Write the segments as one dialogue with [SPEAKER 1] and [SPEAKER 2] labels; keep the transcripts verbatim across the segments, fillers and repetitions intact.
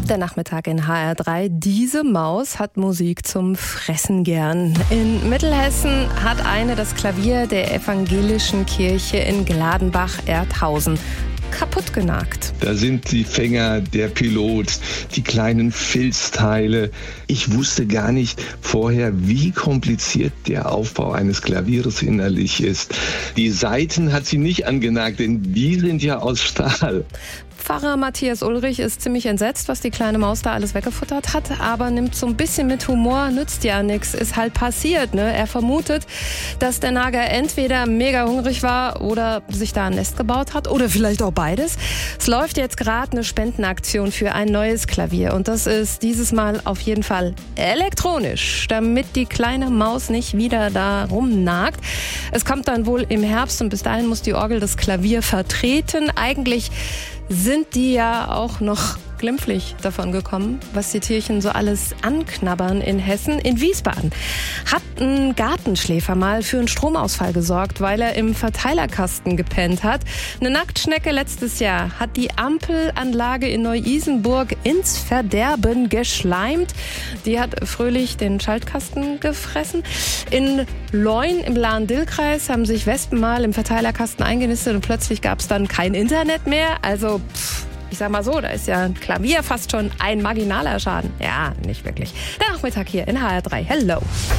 [SPEAKER 1] Der Nachmittag in H R drei. Diese Maus hat Musik zum Fressen gern. In Mittelhessen hat eine das Klavier der evangelischen Kirche in Gladenbach-Erdhausen kaputt genagt.
[SPEAKER 2] Da sind die Fänger, der Pilot, die kleinen Filzteile. Ich wusste gar nicht vorher, wie kompliziert der Aufbau eines Klaviers innerlich ist. Die Saiten hat sie nicht angenagt, denn die sind ja aus Stahl.
[SPEAKER 1] Pfarrer Matthias Ulrich ist ziemlich entsetzt, was die kleine Maus da alles weggefuttert hat, aber nimmt so ein bisschen mit Humor, nützt ja nichts, ist halt passiert. Ne? Er vermutet, dass der Nager entweder mega hungrig war oder sich da ein Nest gebaut hat oder vielleicht auch beides. Es läuft jetzt gerade eine Spendenaktion für ein neues Klavier und das ist dieses Mal auf jeden Fall elektronisch, damit die kleine Maus nicht wieder da rumnagt. Es kommt dann wohl im Herbst und bis dahin muss die Orgel das Klavier vertreten. Eigentlich sind die ja auch noch glimpflich davon gekommen, was die Tierchen so alles anknabbern in Hessen. In Wiesbaden hat ein Gartenschläfer mal für einen Stromausfall gesorgt, weil er im Verteilerkasten gepennt hat. Eine Nacktschnecke letztes Jahr hat die Ampelanlage in Neu-Isenburg ins Verderben geschleimt. Die hat fröhlich den Schaltkasten gefressen. In Leun im Lahn-Dill-Kreis haben sich Wespen mal im Verteilerkasten eingenistet und plötzlich gab es dann kein Internet mehr. Also pff, ich sag mal so, da ist ja ein Klavier fast schon ein marginaler Schaden. Ja, nicht wirklich. Der Nachmittag hier in H R drei. Hello.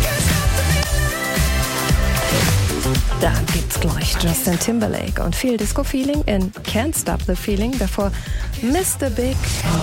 [SPEAKER 1] Da gibt's gleich Justin Timberlake und viel Disco-Feeling in Can't Stop the Feeling. Davor Mister Big